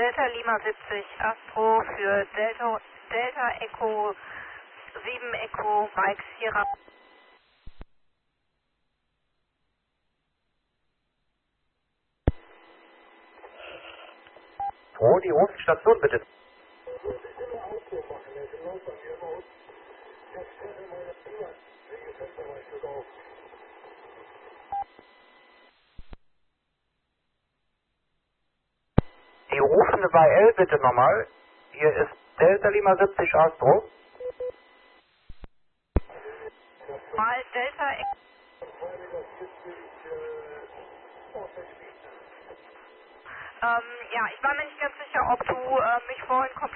Delta Lima 70 Astro für Delta Echo 7 Echo Mike Sierra. Oh, die Rufstation bitte. Die rufende bei L bitte nochmal. Hier ist Delta Lima 70 Astro. Mal Delta Echo. Ja, ich war mir nicht ganz sicher, ob du mich vorhin komplett...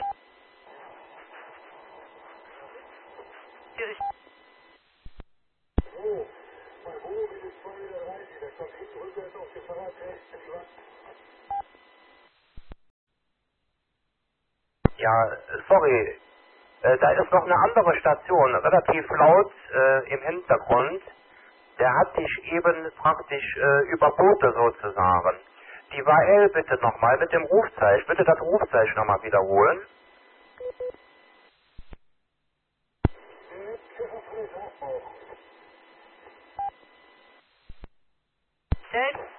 Ja, sorry. Da ist noch eine andere Station, relativ laut im Hintergrund. Der hat dich eben praktisch überboten sozusagen. Die L bitte nochmal mit dem Rufzeichen. Bitte das Rufzeichen nochmal wiederholen. Delta